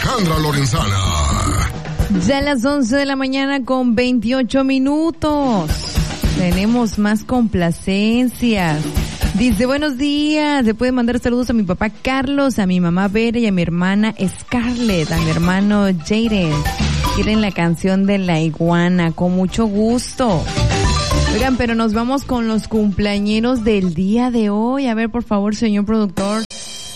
Alejandra Lorenzana. Ya a las 11 de la mañana con 28 minutos. Tenemos más complacencias. Dice, buenos días. Le puede mandar saludos a mi papá Carlos, a mi mamá Vera y a mi hermana Scarlett, a mi hermano Jaden. Quieren la canción de la iguana, con mucho gusto. Oigan, pero nos vamos con los cumpleañeros del día de hoy. A ver, por favor, señor productor,